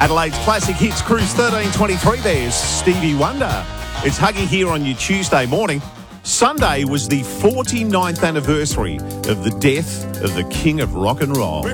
Adelaide's Classic Hits Cruise 1323. There's Stevie Wonder. It's Huggy here on your Tuesday morning. Sunday was the 49th anniversary of the death of the king of rock and roll.